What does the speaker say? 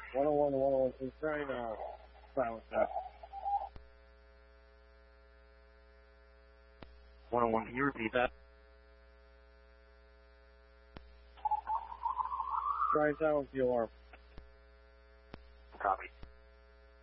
101, please try and silence that. 101, can you repeat that? Try and silence the alarm. Copy.